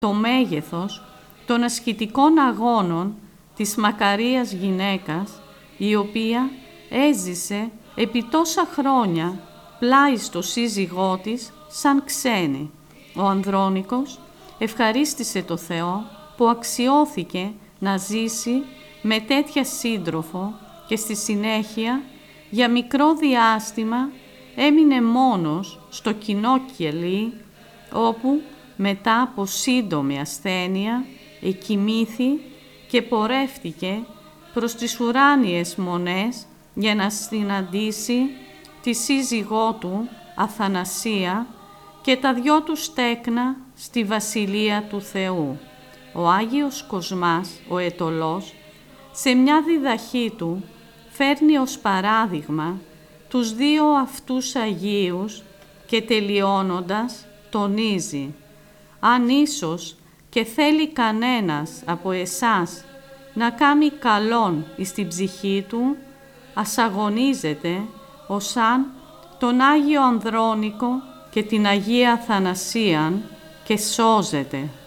το μέγεθος των ασκητικών αγώνων της μακαρίας γυναίκας, η οποία έζησε επί τόσα χρόνια πλάι στο σύζυγό της σαν ξένη. Ο Ανδρώνικος ευχαρίστησε το Θεό που αξιώθηκε να ζήσει με τέτοια σύντροφο και στη συνέχεια για μικρό διάστημα έμεινε μόνος στο κοινό κελί, όπου μετά από σύντομη ασθένεια εκοιμήθη και πορεύτηκε προς τις ουράνιες μονές για να συναντήσει τη σύζυγό του Αθανασία και τα δυο του στέκνα στη Βασιλεία του Θεού. Ο Άγιος Κοσμάς, ο Αιτωλός, σε μια διδαχή του φέρνει ως παράδειγμα τους δύο αυτούς Αγίους και τελειώνοντας τονίζει «Αν ίσως και θέλει κανένας από εσάς να κάνει καλόν εις την ψυχή του, ας αγωνίζεται ως αν τον Άγιο Ανδρώνικο και την Αγία Αθανασίαν και σώζεται».